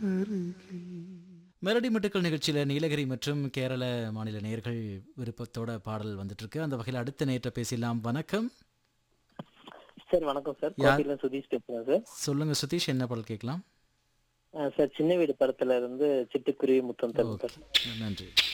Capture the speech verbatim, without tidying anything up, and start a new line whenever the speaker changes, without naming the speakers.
Melody மெட்டுக்கள் நிகழ்ச்சியில் நீலகிரி மற்றும் கேரள மாநில நேயர்கள் விருப்பத்தோட பாடல் வந்துட்டு இருக்கு. அந்த வகையில் அடுத்த நேற்ற பேசலாம். வணக்கம்.
சார் வணக்கம் சார்.
யார்?
கோட்டையில சுதீஷ் பேசுறேன் சார்.
சொல்லுங்க சுதீஷ், என்ன பாடல் கேட்கலாம்?
அஹ் சார் சின்ன வீடு படத்துல இருந்து சிட்டுக்குருவி முத்தம் தரும் சார்.
ஓகே, நன்றி.